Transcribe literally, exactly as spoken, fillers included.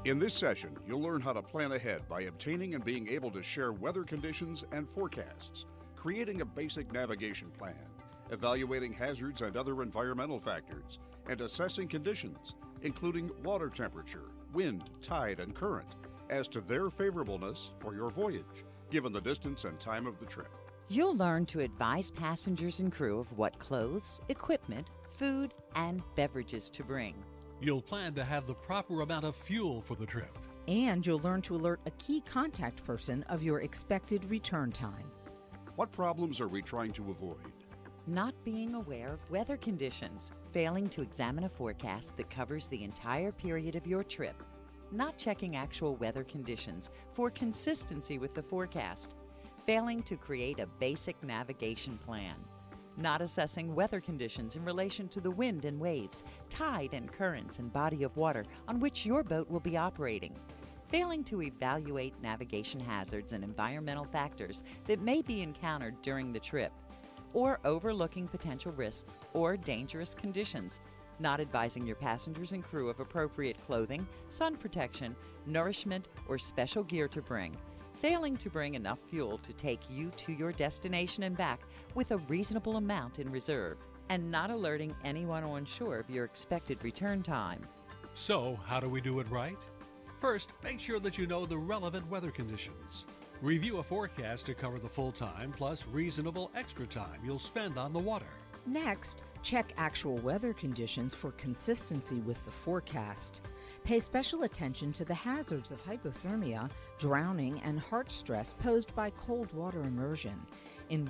In this session, you'll learn how to plan ahead by obtaining and being able to share weather conditions and forecasts, creating a basic navigation plan, evaluating hazards and other environmental factors, and assessing conditions, including water temperature, wind, tide, and current, as to their favorableness for your voyage, given the distance and time of the trip. You'll learn to advise passengers and crew of what clothes, equipment, food, and beverages to bring. You'll plan to have the proper amount of fuel for the trip. And you'll learn to alert a key contact person of your expected return time. What problems are we trying to avoid? Not being aware of weather conditions, failing to examine a forecast that covers the entire period of your trip, not checking actual weather conditions for consistency with the forecast, failing to create a basic navigation plan, not assessing weather conditions in relation to the wind and waves, tide and currents and body of water on which your boat will be operating, failing to evaluate navigation hazards and environmental factors that may be encountered during the trip, or overlooking potential risks or dangerous conditions, not advising your passengers and crew of appropriate clothing, sun protection, nourishment, or special gear to bring, failing to bring enough fuel to take you to your destination and back with a reasonable amount in reserve, and not alerting anyone on shore of your expected return time. So, how do we do it right? First, make sure that you know the relevant weather conditions. Review a forecast to cover the full time plus reasonable extra time you'll spend on the water. Next, check actual weather conditions for consistency with the forecast. Pay special attention to the hazards of hypothermia, drowning, and heart stress posed by cold water immersion.